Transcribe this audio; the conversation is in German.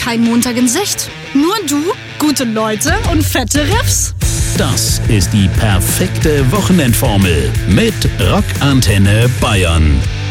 kein Montag in Sicht. Nur du, gute Leute und fette Riffs. Das ist die perfekte Wochenendformel mit Rock Antenne Bayern.